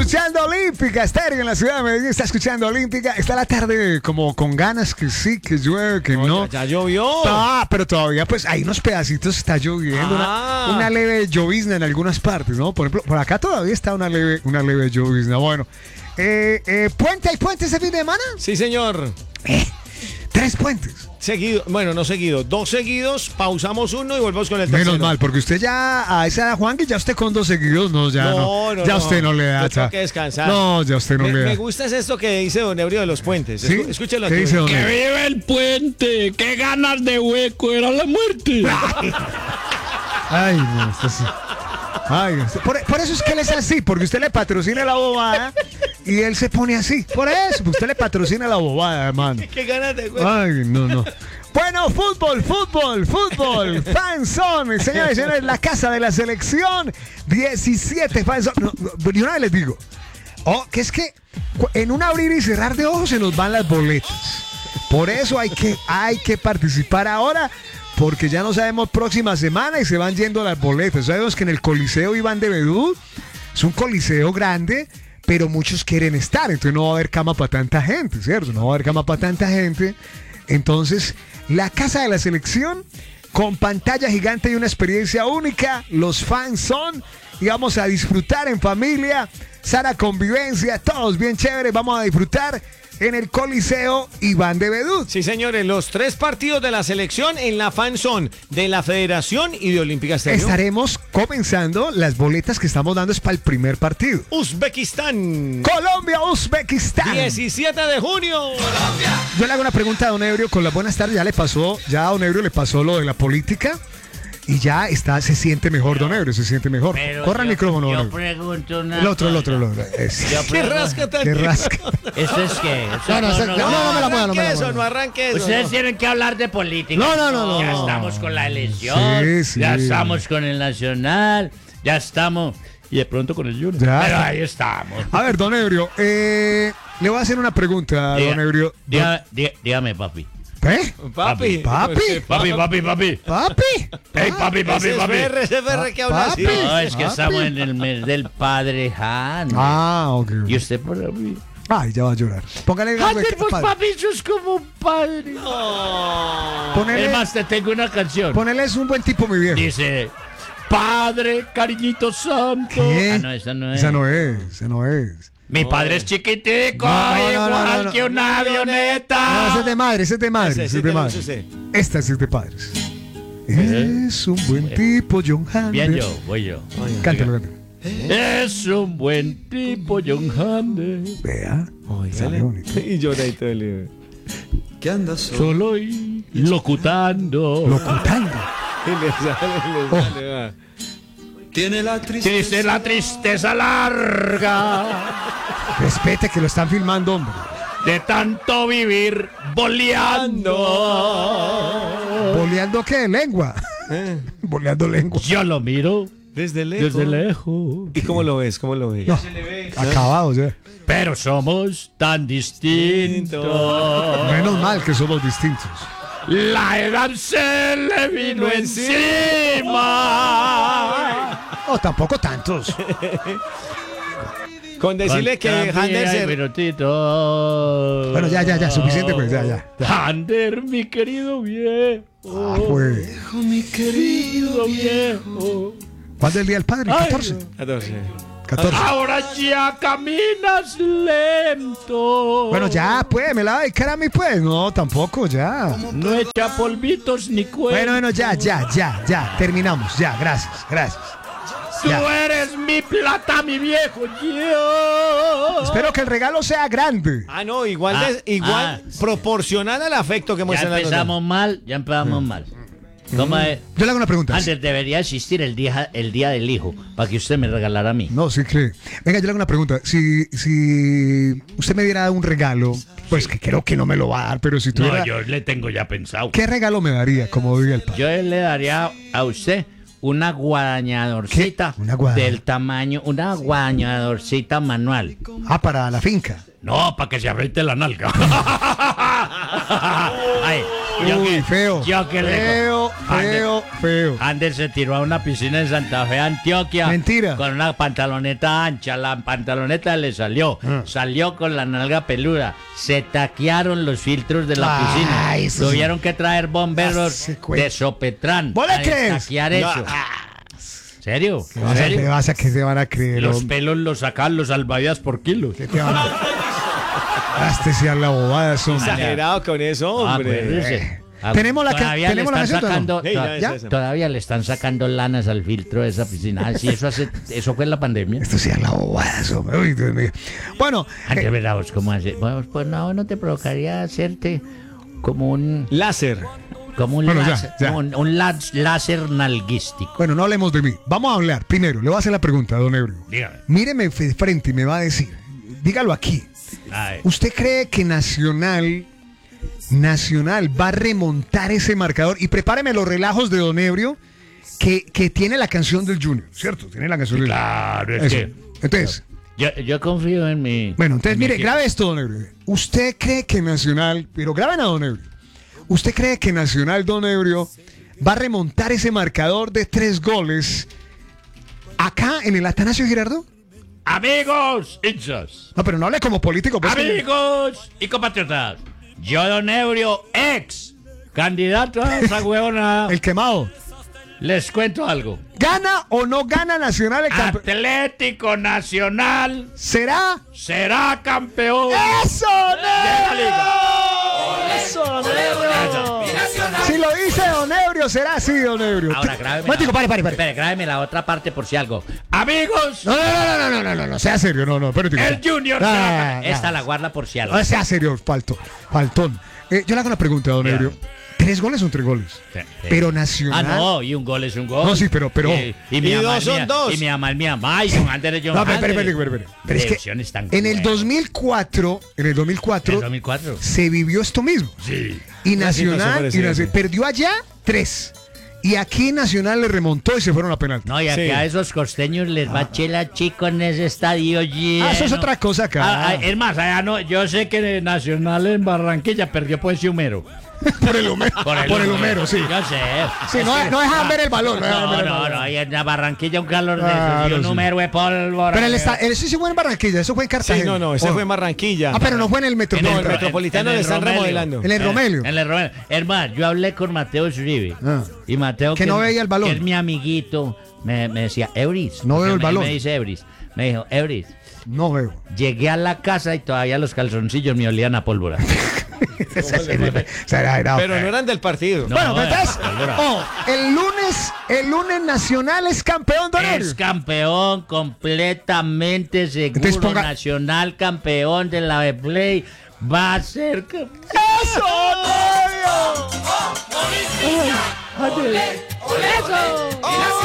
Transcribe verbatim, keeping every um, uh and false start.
escuchando Olímpica Estéreo en la ciudad de Medellín. Está escuchando Olímpica. Está la tarde como con ganas que sí, que llueve, que no. no. Ya, ya llovió. Ah, pero todavía pues hay unos pedacitos, está lloviendo. Ah. Una, una leve llovizna en algunas partes, ¿no? Por ejemplo, por acá todavía está una leve, una leve llovizna. Bueno, eh, eh, ¿puente? ¿Hay puente ese fin de semana? Sí, señor. Eh, tres puentes. Seguido, bueno, no seguido, dos seguidos, pausamos uno y volvemos con el tercero. Menos mal, porque usted ya a esa edad, Juan, que ya usted con dos seguidos, no, ya no. No, no, ya no. usted no le da. Yo tengo que descansar. No, ya usted no me, le da. me gusta es esto que dice Don Ebrio de los puentes. ¿Sí? Escu- Escúchelo ¿Qué aquí. dice Don ¡Que Ebrio? vive el puente! ¡Qué ganas de hueco! ¡Era la muerte! Ay, no, usted sí. Ay, usted- por, por eso es que él es así, porque usted le patrocina la bobada y él se pone así. Por eso, porque usted le patrocina la bobada, hermano. Qué ganas de güey. Ay, no, no. Bueno, fútbol, fútbol, fútbol. Fanzone, señores y señores, la casa de la selección. diecisiete fanzone. No, no, y una vez les digo, oh, que es que cu- en un abrir y cerrar de ojos se nos van las boletas. Por eso hay que, hay que participar ahora, porque ya no sabemos próxima semana y se van yendo las boletas. Sabemos que en el Coliseo Iván de Bedú es un coliseo grande, pero muchos quieren estar, entonces no va a haber cama para tanta gente, ¿cierto? No va a haber cama para tanta gente. Entonces, la casa de la selección, con pantalla gigante y una experiencia única, los fans son, y vamos a disfrutar en familia, sana convivencia, todos bien chéveres, vamos a disfrutar en el Coliseo Iván de Bedú. Sí, señores, los tres partidos de la selección en la fanzone de la Federación y de Olímpica Estéreo. Estaremos comenzando, las boletas que estamos dando es para el primer partido. Uzbekistán. Colombia-Uzbekistán. diecisiete de junio. Yo le hago una pregunta a Don Ebrio con las buenas tardes. Ya le pasó, ya a Don Ebrio le pasó lo de la política y ya está, se siente mejor, Don Ebrio, se siente mejor. Pero Corra el yo- micrófono, Don Yo Ebrio. pregunto una El otro, el cosa. otro, el otro. Es- Yo Qué pregunto- rasca Qué rasca. ¿Eso es qué? ¿Eso No, no, es no, porno- no, no me la mueva, no me la arranque eso, mueva. no arranque eso. Ustedes no. tienen que hablar de política. No, no, no, no, Ya no. estamos con la elección. Sí, sí. Ya estamos con el Nacional. Ya estamos. Y de pronto con el Junior. Ya. Pero ahí estamos. A ver, Don Ebrio, eh, le voy a hacer una pregunta, Diga- Don Ebrio. diga- diga- dígame, papi. ¿Eh? Papi. Papi. Papi, papi, papi. ¿Papi? Ey, papi, papi, Ese es papi. F R, ese F R que habla así. Papi. No, es que Papi. estamos en el mes del padre Jaime. Ah, ok. Y usted por mí. Ay, ya va a llorar. Póngale algo de Jaime, pues padre. papi, sos como un padre. Ponele, Es más, te tengo una canción. ponele es un buen tipo, mi viejo. Dice, Padre, cariñito santo. ¿Qué? Ah, no, esa no es. Esa no es, esa no es. Mi padre es chiquitico, No, no, no, igual no, no. que una avioneta. No, ese es de madre, ese es de madre, Ese, ese ese es de tenemos madre. ese. Esta sí es de padres. Es un buen tipo, John Hander. Bien yo, voy yo. Cántalo, cántalo. Es un buen tipo, John Hander. Vea. Sale bonito. Y llora y todo el libro. ¿Qué andas solo? Solo y locutando. Locutando. Y le sale, le Oh. sale, va. Tiene la tristeza. Dice la tristeza larga Respete que lo están filmando, hombre. de tanto vivir boleando. ¿Boleando qué? Lengua. Boleando lengua. Yo lo miro Desde lejos. desde lejos. ¿Y cómo lo ves? ¿Cómo lo ves? No, acabado ya. Pero somos tan distintos. Menos mal que somos distintos. La edad se le vino encima. No, tampoco tantos. Con decirle que Hander se... minutito. Bueno, ya, ya, ya, suficiente, pues, ya, ya. ya. Hander, mi querido viejo. Ah, pues. Mi querido. Querido viejo. ¿Cuándo es el día del padre? Ay, catorce. catorce. catorce. Ahora ya caminas lento. Bueno, ya, pues, me la va a dedicar a mí, pues. No, tampoco, ya. No echa polvitos ni cuentos. Bueno, bueno, ya, ya, ya, ya. Terminamos, ya, gracias, gracias. Tú Ya. eres mi plata, mi viejo. Yo. Espero que el regalo sea grande. Ah, no, igual, Ah, de- igual ah. proporcional al afecto que Ya muestran las empezamos mal, ya empezamos mal. ¿Cómo es? Yo le hago una pregunta. Antes debería existir el día, el día del hijo para que usted me regalara a mí. No, sí que. Venga, yo le hago una pregunta. Si, si usted me diera un regalo, pues que creo que no me lo va a dar, pero si tuviera. No, yo le tengo ya pensado. ¿Qué regalo me daría, como diría el padre? Yo le daría a usted una guadañadorcita ¿Qué? Una guada- del tamaño, una guadañadorcita manual. Ah, para la finca. No, para que se afeite la nalga. Ay, yo Uy, que- feo. Yo que le- Feo, Feo, feo. Ander se tiró a una piscina en Santa Fe, Antioquia. Mentira. Con una pantaloneta ancha. La pantaloneta le salió. Ah. Salió con la nalga peluda. Se taquearon los filtros de la Ay, piscina. eso Tuvieron que traer bomberos Hace cuenta. de Sopetrán. ¿Vos le a crees? taquear eso. ¿Serio? ¿Qué ¿En vas a- serio? ¿Qué vas a que se van a creer? Los hombre? pelos los sacan los salvavidas por kilos. ¿Qué te van a Gástese a la bobada, son. Exagerado con eso, Ah, hombre. acuérdese. Ah, Tenemos la ca- todavía le tenemos la están meseta, ¿no? sacando, Sí, ya to- es ¿Ya? esa. todavía le están sacando lanas al filtro de esa piscina. Ah, sí, eso hace, eso fue en la pandemia. Esto sí es la bobada, hombre. Uy, Dios mío. Bueno, Antes, eh, ¿verdad? ¿Vos cómo hacer? Pues, pues no, no te provocaría hacerte como un, Láser. como un, Bueno, ya, láser, ya. como un, un las- láser nalguístico. bueno, no hablemos de mí. Vamos a hablar. Primero, le voy a hacer la pregunta a don Ebrio. Dígame. Míreme de frente y me va a decir, dígalo aquí. Ay, ¿Usted cree que Nacional Nacional va a remontar ese marcador? Y prepáreme los relajos de don Ebrio, que, que tiene la canción del Junior, ¿cierto? Tiene la canción del claro, es Eso. que Entonces, yo, yo confío en mi. bueno, entonces en mi mire, equipo. grabe esto, don Ebrio. ¿Usted cree que Nacional, pero graben a don Ebrio, ¿usted cree que Nacional, don Ebrio, va a remontar ese marcador de tres goles acá en el Atanasio Girardot? Amigos, hinchas. No, pero no hable como político. Pues, que- Amigos y compatriotas. Yo, don Ebrio, ex candidato a esa huevona, El quemado. les cuento algo. ¿Gana o no gana Nacional el campeonato? Atlético Nacional ¿Será? será campeón. ¡Eso, la Nebrio! ¡Eso, Nebrio! Si lo dice don Ebrio, será así, don Ebrio. Ahora, grábeme. Momentico, la- pare, pare, pare. Espere, grábeme la otra parte por si algo. Amigos, No, no, no, no, no, no, no, no, sea serio, no, no, espérate. el Junior Ah, será ah, Esta la guarda por si algo. No, sea serio, faltón. Faltón. Eh, yo le hago una pregunta, don Ya. Ebrio. ¿Tres goles son tres goles? Sí, sí. Pero Ah, Nacional... no, y un gol es un gol. No, sí, pero- pero- Y, y mi Y mamá dos es son mía- dos. Y mi mamá es mi mamá. Y son Ander es John No, pero, pero, Ander. pero, pero, pero, pero es que Decepciones tan en el crueles. dos mil cuatro, en el dos mil cuatro, En el dos mil cuatro. se vivió esto mismo. Sí. Y Una situación Nacional, y parecida, Nacional- sí. perdió allá tres. Y aquí Nacional le remontó y se fueron a penalti. No, y aquí Sí. a esos costeños les va chela chico en ese estadio lleno. Ah, eso es otra cosa acá. Ah, ah, es más, allá no, yo sé que Nacional en Barranquilla perdió por ese humero. Por el Homero. Por el, Homero, sí. Yo sé. Sí, no, no dejan ver el balón. No, dejan No, ver el no, balón. no, y en la Barranquilla un calor de Claro, esos y un sí. número de pólvora. Pero él está, eso sí fue en Barranquilla, eso fue en Cartagena. Sí, no, no, ese Oh. fue en Barranquilla. Ah, pero no fue en el No, el Metropolitano. Metropolitano en le el están Romelio. remodelando. En el Romelio. En el Romelio. Hermano, yo hablé con Mateo Zuribe. Ah. Y Mateo. Que no es- veía el balón. Que es mi amiguito. Me, me decía, Euris. No porque veo el me- balón. Me dice Euris. Me dijo, Euris. No veo. Llegué a la casa y todavía los calzoncillos me olían a pólvora. Exagerado. Pero no eran del partido. No, Bueno, pero eh, entonces, pólvora. oh, el lunes, el lunes Nacional es campeón, don Es Ebrio. campeón completamente seguro. Entonces ponga- Nacional campeón de la B Play. Va a ser campeón. ¡Eso, Ebrio! Eso.